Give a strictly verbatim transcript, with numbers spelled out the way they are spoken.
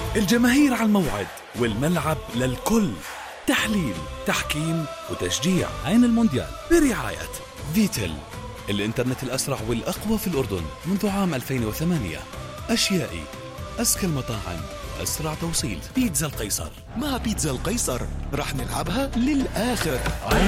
الجماهير على الموعد والملعب للكل. تحليل، تحكيم وتشجيع. عين المونديال برعاية فيتل، الإنترنت الأسرع والأقوى في الأردن منذ عام ألفين وثمانية. أشيائي، أزكى المطاعم وأسرع توصيل. بيتزا القيصر. مع بيتزا القيصر رح نلعبها للآخر.